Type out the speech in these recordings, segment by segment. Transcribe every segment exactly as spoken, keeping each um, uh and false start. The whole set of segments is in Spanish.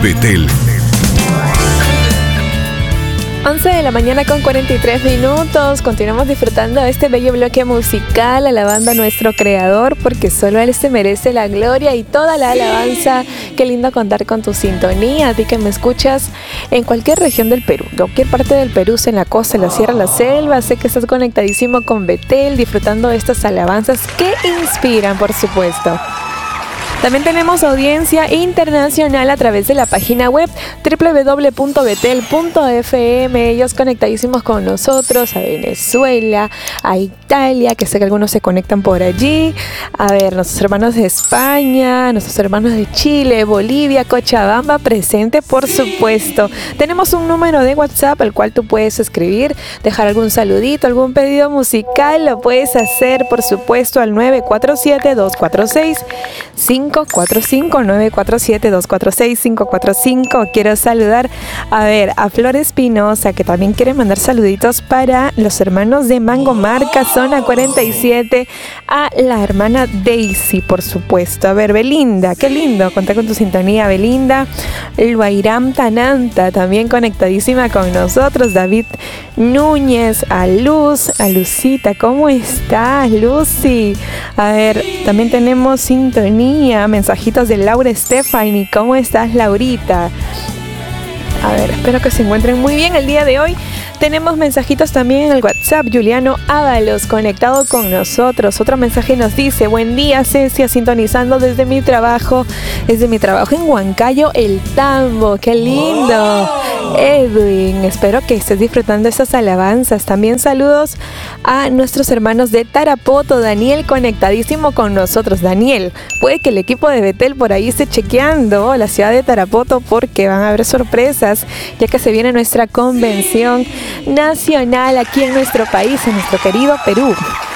Betel. once de la mañana con cuarenta y tres minutos. Continuamos disfrutando de este bello bloque musical, alabando a nuestro Creador, porque solo Él se merece la gloria y toda la alabanza. Qué lindo contar con tu sintonía, a ti que me escuchas en cualquier región del Perú, cualquier parte del Perú, en la costa, en la sierra, en la selva. Sé que estás conectadísimo con Betel, disfrutando de estas alabanzas que inspiran, por supuesto. También tenemos audiencia internacional a través de la página web doble u doble u doble u punto betel punto efe eme. Ellos conectadísimos con nosotros a Venezuela, a Italia, que sé que algunos se conectan por allí. A ver, nuestros hermanos de España, nuestros hermanos de Chile, Bolivia, Cochabamba, presente, por supuesto. Tenemos un número de WhatsApp al cual tú puedes escribir, dejar algún saludito, algún pedido musical. Lo puedes hacer, por supuesto, al nueve cuatro siete, dos cuatro seis, cinco cuatro cinco, nueve cuatro siete, dos cuatro seis, cinco cuatro cinco. Quiero saludar, a ver, a Flor Espinosa, que también quiere mandar saluditos para los hermanos de Mango Marca, zona cuarenta y siete, a la hermana Daisy, por supuesto. A ver, Belinda, qué lindo contar con tu sintonía, Belinda. El Guairam Tananta, también conectadísima con nosotros. David Núñez, a Luz, a Lucita, ¿cómo estás, Lucy? A ver, también tenemos sintonía, mensajitos de Laura Stephanie. ¿Cómo estás, Laurita? A ver, espero que se encuentren muy bien el día de hoy. Tenemos mensajitos también en el WhatsApp. Juliano Ábalos, conectado con nosotros. Otro mensaje nos dice: buen día, Cecia, sintonizando desde mi trabajo, desde mi trabajo en Huancayo, El Tambo. ¡Qué lindo! Edwin, espero que estés disfrutando estas alabanzas. También saludos a nuestros hermanos de Tarapoto. Daniel, conectadísimo con nosotros. Daniel, puede que el equipo de Betel por ahí esté chequeando la ciudad de Tarapoto, porque van a haber sorpresas, ya que se viene nuestra convención nacional aquí en nuestro país, en nuestro querido Perú.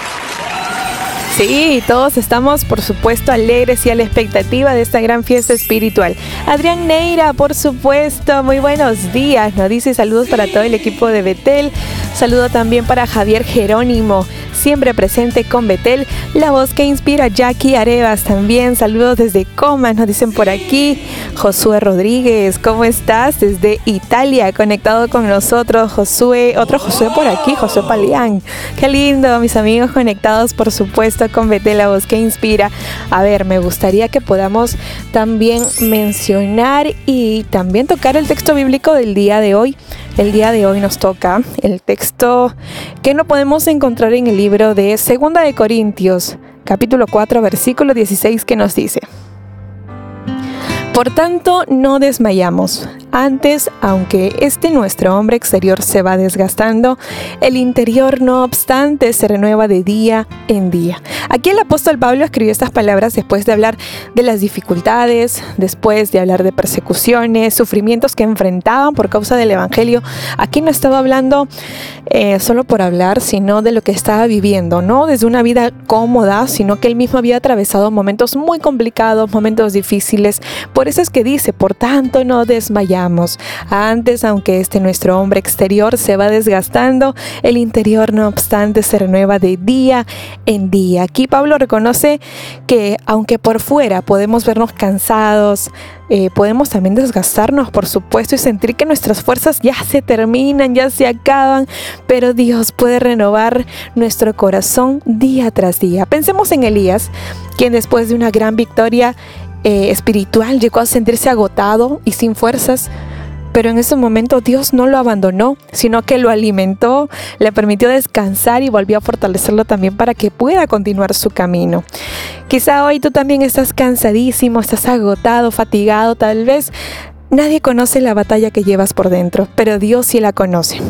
Sí, todos estamos, por supuesto, alegres y a la expectativa de esta gran fiesta espiritual. Adrián Neira, por supuesto, muy buenos días. Nos dice saludos para todo el equipo de Betel. Saludo también para Javier Jerónimo, siempre presente con Betel, la voz que inspira. Jackie Arevas también, saludos desde Comas, nos dicen por aquí. Josué Rodríguez, ¿cómo estás? Desde Italia, conectado con nosotros. Josué, otro Josué por aquí, Josué Palián. Qué lindo, mis amigos conectados, por supuesto, con Betel, la voz que inspira. A ver, me gustaría que podamos también mencionar y también tocar el texto bíblico del día de hoy. El día de hoy nos toca el texto que no podemos encontrar en el libro de Segunda de Corintios, capítulo cuatro, versículo dieciséis, que nos dice: por tanto, no desmayamos. Antes, aunque este nuestro hombre exterior se va desgastando, el interior, no obstante, se renueva de día en día. Aquí el apóstol Pablo escribió estas palabras después de hablar de las dificultades, después de hablar de persecuciones, sufrimientos que enfrentaban por causa del evangelio. Aquí no estaba hablando eh, solo por hablar, sino de lo que estaba viviendo, no desde una vida cómoda, sino que él mismo había atravesado momentos muy complicados, momentos difíciles. Por eso es que dice: por tanto, no desmayamos. Antes, aunque este nuestro hombre exterior se va desgastando, el interior, no obstante, se renueva de día en día. Aquí Pablo reconoce que aunque por fuera podemos vernos cansados, eh, podemos también desgastarnos, por supuesto, y sentir que nuestras fuerzas ya se terminan, ya se acaban, pero Dios puede renovar nuestro corazón día tras día. Pensemos en Elías, quien después de una gran victoria Eh, espiritual llegó a sentirse agotado y sin fuerzas, pero en ese momento Dios no lo abandonó, sino que lo alimentó, le permitió descansar y volvió a fortalecerlo también para que pueda continuar su camino. Quizá hoy tú también estás cansadísimo, estás agotado, fatigado, tal vez nadie conoce la batalla que llevas por dentro, pero Dios sí la conoce.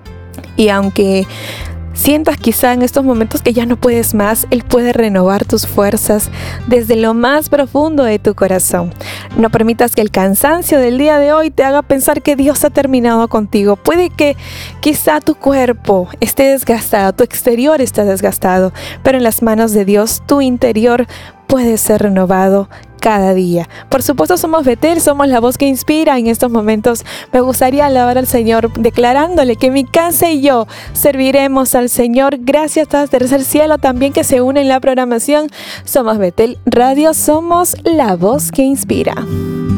Y aunque sientas quizá en estos momentos que ya no puedes más, Él puede renovar tus fuerzas desde lo más profundo de tu corazón. No permitas que el cansancio del día de hoy te haga pensar que Dios ha terminado contigo. Puede que quizá tu cuerpo esté desgastado, tu exterior está desgastado, pero en las manos de Dios tu interior puede ser renovado cada día. Por supuesto, somos Betel, somos la voz que inspira. En estos momentos me gustaría alabar al Señor declarándole que mi casa y yo serviremos al Señor. Gracias a Tercer Cielo también que se une en la programación. Somos Betel Radio, somos la voz que inspira.